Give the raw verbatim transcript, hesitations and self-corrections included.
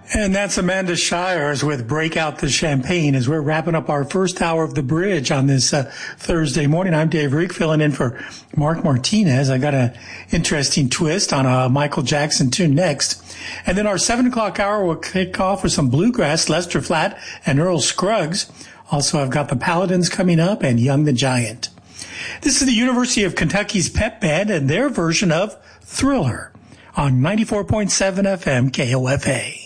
And that's Amanda Shires with Break Out the Champagne as we're wrapping up our first hour of The Bridge on this uh, Thursday morning. I'm Dave Reek filling in for Mark Martinez. I got an interesting twist on a Michael Jackson tune next. And then our seven o'clock hour will kick off with some bluegrass, Lester Flatt and Earl Scruggs. Also, I've got the Paladins coming up and Young the Giant. This is the University of Kentucky's pep band and their version of Thriller on ninety-four point seven F M K O F A.